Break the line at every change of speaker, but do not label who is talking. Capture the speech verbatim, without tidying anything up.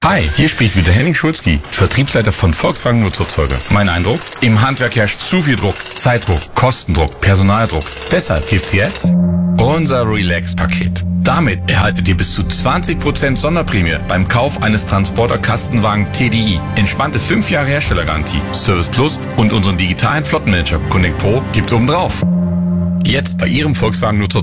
Hi, hier spricht wieder Henning Schulzki, Vertriebsleiter von Volkswagen Nutzerzeuge. Mein Eindruck? Im Handwerk herrscht zu viel Druck, Zeitdruck, Kostendruck, Personaldruck. Deshalb gibt's jetzt unser Relax-Paket. Damit erhaltet ihr bis zu zwanzig Prozent Sonderprämie beim Kauf eines Transporter-Kastenwagen T D I. Entspannte fünf Jahre Herstellergarantie, Service Plus und unseren digitalen Flottenmanager Connect Pro gibt's obendrauf. Jetzt bei Ihrem Volkswagen Nutzer